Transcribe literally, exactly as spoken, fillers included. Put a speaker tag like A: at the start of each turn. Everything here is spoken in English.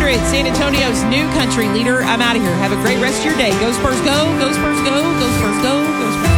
A: hundred, San Antonio's new country leader. I'm out of here. Have a great rest of your day. Go Spurs, go. Go Spurs, go. Go Spurs, go. Go Spurs.